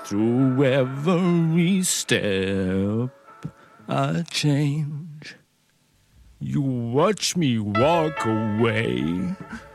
through every step I change. You watch me walk away